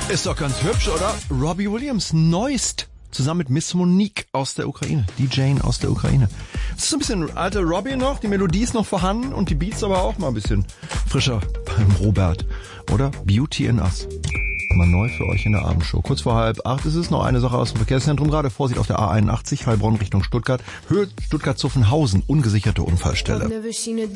Ist doch ganz hübsch, oder? Robbie Williams, neuest. Zusammen mit Miss Monique aus der Ukraine. Die Jane aus der Ukraine. Das ist so ein bisschen alter Robbie noch, die Melodie ist noch vorhanden und die Beats aber auch mal ein bisschen frischer beim Robert. Oder? Beauty in Us. Mal neu für euch in der Abendshow. Kurz vor 7:30 ist es noch eine Sache aus dem Verkehrszentrum. Gerade Vorsicht auf der A81, Heilbronn Richtung Stuttgart. Höhe Stuttgart-Zuffenhausen, ungesicherte Unfallstelle.